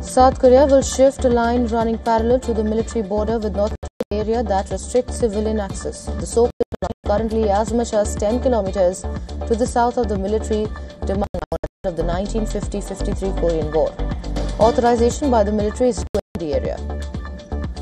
South Korea will shift a line running parallel to the military border with North Korea area that restricts civilian access. The so-called line, currently as much as 10 kilometers to the south of the military demarcation of the 1950-53 Korean War. Authorization by the military is to enter the area.